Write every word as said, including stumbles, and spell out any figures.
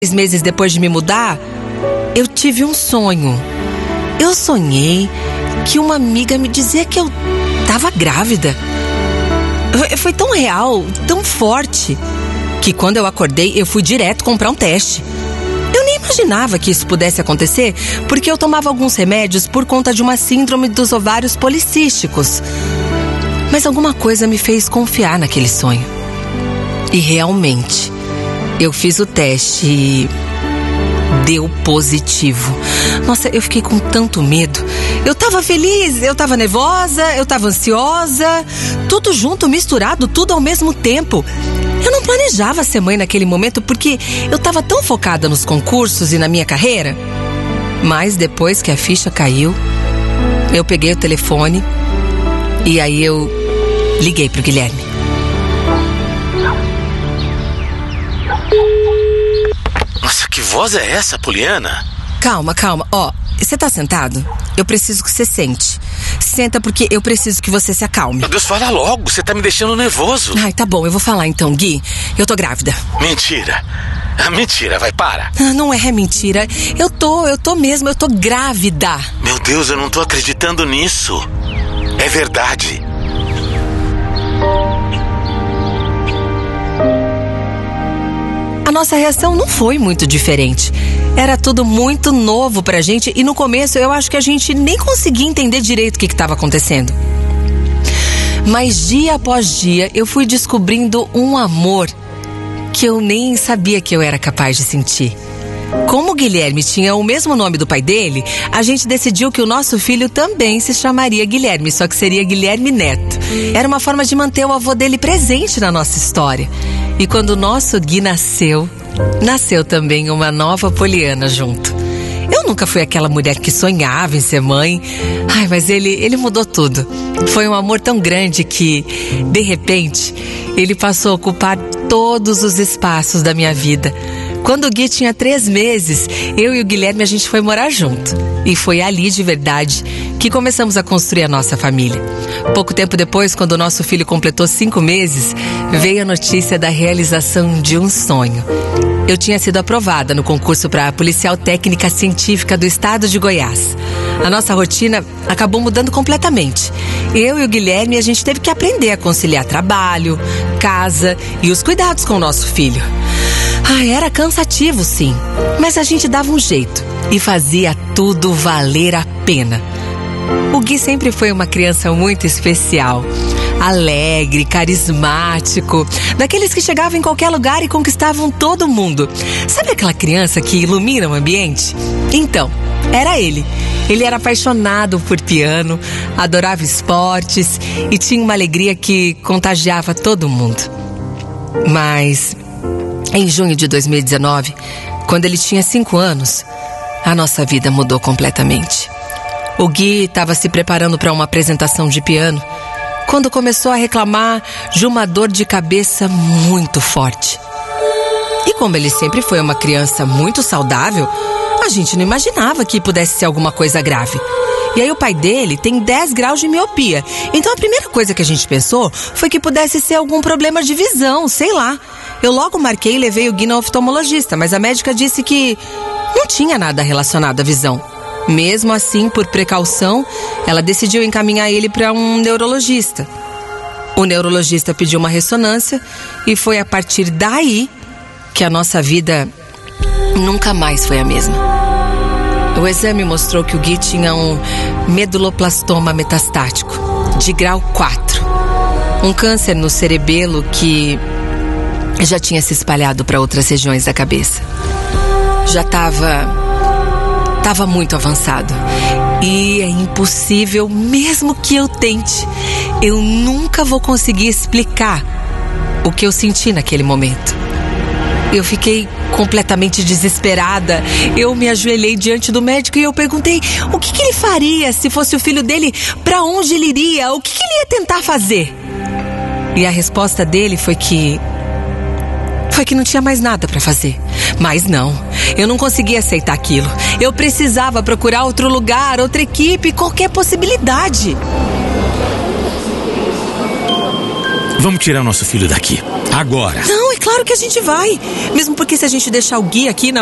Seis meses depois de me mudar, eu tive um sonho. Eu sonhei que uma amiga me dizia que eu estava grávida. Foi tão real, tão forte, que quando eu acordei, eu fui direto comprar um teste. Eu nem imaginava que isso pudesse acontecer, porque eu tomava alguns remédios por conta de uma síndrome dos ovários policísticos. Mas alguma coisa me fez confiar naquele sonho. E realmente, eu fiz o teste e deu positivo. Nossa, eu fiquei com tanto medo. Eu tava feliz, eu tava nervosa, eu tava ansiosa. Tudo junto, misturado, tudo ao mesmo tempo. Eu não planejava ser mãe naquele momento porque eu tava tão focada nos concursos e na minha carreira. Mas depois que a ficha caiu, eu peguei o telefone e aí eu liguei pro Guilherme. Nossa, que voz é essa, Poliana? Calma, calma. Ó, você tá sentado? Eu preciso que você sente. Senta porque eu preciso que você se acalme. Meu Deus, fala logo, você tá me deixando nervoso. Ai, tá bom, eu vou falar então, Gui. Eu tô grávida. Mentira. Ah, mentira, vai, para. Ah, não é mentira. Eu tô, eu tô mesmo, eu tô grávida. Meu Deus, eu não tô acreditando nisso. É verdade. A nossa reação não foi muito diferente. Era tudo muito novo pra gente e no começo eu acho que a gente nem conseguia entender direito o que estava acontecendo. Mas dia após dia eu fui descobrindo um amor que eu nem sabia que eu era capaz de sentir. Como o Guilherme tinha o mesmo nome do pai dele, a gente decidiu que o nosso filho também se chamaria Guilherme, só que seria Guilherme Neto. Era uma forma de manter o avô dele presente na nossa história. E quando o nosso Gui nasceu, nasceu também uma nova Poliana junto. Eu nunca fui aquela mulher que sonhava em ser mãe. Ai, mas ele, ele mudou tudo. Foi um amor tão grande que, de repente, ele passou a ocupar todos os espaços da minha vida. Quando o Gui tinha três meses, eu e o Guilherme a gente foi morar junto. E foi ali, de verdade, que começamos a construir a nossa família. Pouco tempo depois, quando o nosso filho completou cinco meses, veio a notícia da realização de um sonho. Eu tinha sido aprovada no concurso para policial técnica científica do estado de Goiás. A nossa rotina acabou mudando completamente. Eu e o Guilherme, a gente teve que aprender a conciliar trabalho, casa e os cuidados com o nosso filho. Ah, era cansativo, sim, mas a gente dava um jeito e fazia tudo valer a pena. O Gui sempre foi uma criança muito especial, alegre, carismático, daqueles que chegavam em qualquer lugar e conquistavam todo mundo. Sabe aquela criança que ilumina o ambiente? Então, era ele. Ele era apaixonado por piano, adorava esportes e tinha uma alegria que contagiava todo mundo. Mas em junho de dois mil e dezenove, quando ele tinha cinco anos, a nossa vida mudou completamente. O Gui estava se preparando para uma apresentação de piano quando começou a reclamar de uma dor de cabeça muito forte. E como ele sempre foi uma criança muito saudável, a gente não imaginava que pudesse ser alguma coisa grave. E aí o pai dele tem dez graus de miopia. Então a primeira coisa que a gente pensou foi que pudesse ser algum problema de visão, sei lá. Eu logo marquei e levei o Gui no oftalmologista, mas a médica disse que não tinha nada relacionado à visão. Mesmo assim, por precaução, ela decidiu encaminhar ele para um neurologista. O neurologista pediu uma ressonância e foi a partir daí que a nossa vida nunca mais foi a mesma. O exame mostrou que o Gui tinha um meduloblastoma metastático, de grau quatro. Um câncer no cerebelo que já tinha se espalhado para outras regiões da cabeça. Já estava... Estava muito avançado. E é impossível, mesmo que eu tente, eu nunca vou conseguir explicar o que eu senti naquele momento. Eu fiquei completamente desesperada. Eu me ajoelhei diante do médico e eu perguntei o que, que ele faria se fosse o filho dele, para onde ele iria, o que, que ele ia tentar fazer. E a resposta dele foi que... Foi que não tinha mais nada para fazer. Mas não, eu não conseguia aceitar aquilo. Eu precisava procurar outro lugar, outra equipe, qualquer possibilidade. Vamos tirar nosso filho daqui, agora. Não, é claro Claro que a gente vai. Mesmo porque se a gente deixar o guia aqui na